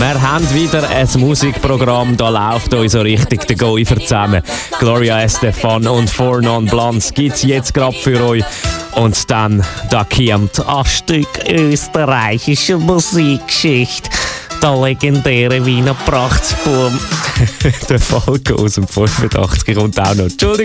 Wir haben wieder ein Musikprogramm, da läuft uns so richtig der Gäufer zusammen. Gloria Estefan und Four Non Blondes gibt es jetzt gerade für euch. Und dann, da kommt ein Stück österreichische Musikgeschichte. Der legendäre Wiener Prachtsbaum. Der Falco aus dem 85 kommt auch noch. Entschuldigung.